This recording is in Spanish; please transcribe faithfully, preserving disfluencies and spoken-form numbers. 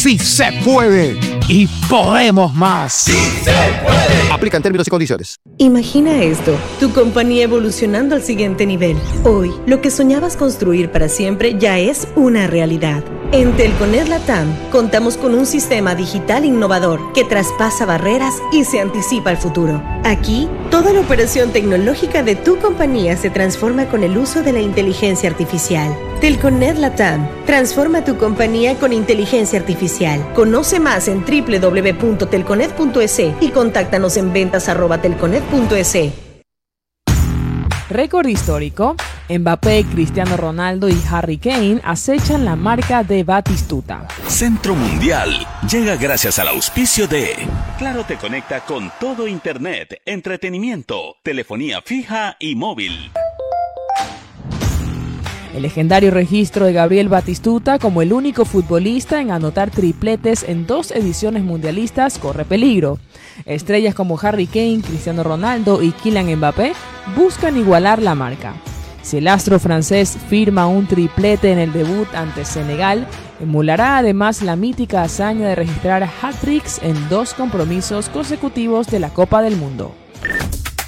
Sí se puede y podemos más. ¡Sí se puede! Aplican términos y condiciones. Imagina esto, tu compañía evolucionando al siguiente nivel. Hoy, lo que soñabas construir para siempre ya es una realidad. En Telconet Latam contamos con un sistema digital innovador que traspasa barreras y se anticipa al futuro. Aquí, toda la operación tecnológica de tu compañía se transforma con el uso de la inteligencia artificial. Telconet Latam, transforma tu compañía con inteligencia artificial. Conoce más en doble u doble u doble u punto telconet punto es y contáctanos en ventas arroba telconet punto es. Récord histórico. Mbappé, Cristiano Ronaldo y Harry Kane acechan la marca de Batistuta. Centro Mundial llega gracias al auspicio de Claro, te conecta con todo Internet, entretenimiento, telefonía fija y móvil. El legendario registro de Gabriel Batistuta como el único futbolista en anotar tripletes en dos ediciones mundialistas corre peligro. Estrellas como Harry Kane, Cristiano Ronaldo y Kylian Mbappé buscan igualar la marca. Si el astro francés firma un triplete en el debut ante Senegal, emulará además la mítica hazaña de registrar hat-tricks en dos compromisos consecutivos de la Copa del Mundo.